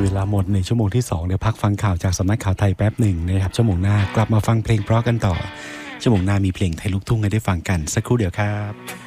เวลาหมดในชั่วโมงที่2เดี๋ยวพักฟังข่าวจากสำนักข่าวไทยแป๊บหนึ่งนะครับชั่วโมงหน้ากลับมาฟังเพลงเพราะกันต่อชั่วโมงหน้ามีเพลงไทยลูกทุ่งให้ได้ฟังกันสักครู่เดียวครับ